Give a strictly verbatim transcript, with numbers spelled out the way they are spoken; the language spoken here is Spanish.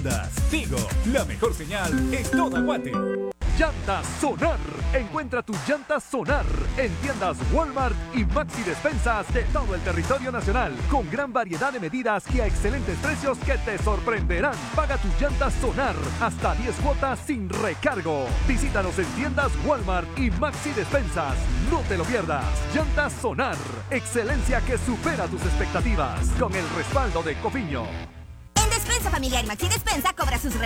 Llantas Tigo, la mejor señal es toda Guate. Llantas Sonar. Encuentra tus llantas Sonar en tiendas Walmart y Maxi Despensas de todo el territorio nacional, con gran variedad de medidas y a excelentes precios que te sorprenderán. Paga tus llantas Sonar hasta diez cuotas sin recargo. Visítanos en tiendas Walmart y Maxi Despensas. No te lo pierdas. Llantas Sonar. Excelencia que supera tus expectativas. Con el respaldo de Cofiño. En Despensa Familiar Maxi Despensa cobra sus